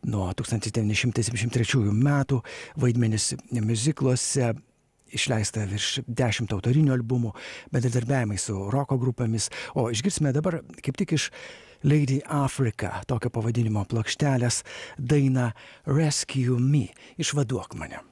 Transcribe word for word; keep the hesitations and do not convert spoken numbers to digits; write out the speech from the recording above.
nuo tūkstantis devyni šimtai septyniasdešimt trečiųjų metų, vaidmenis miuzikluose, išleista virš dešimt autorinių albumų, bendradarbiavimai su roko grupėmis, o išgirsime dabar kaip tik iš Lady Africa, tokio pavadinimo plokštelės, dainą Rescue Me, išvaduok mane.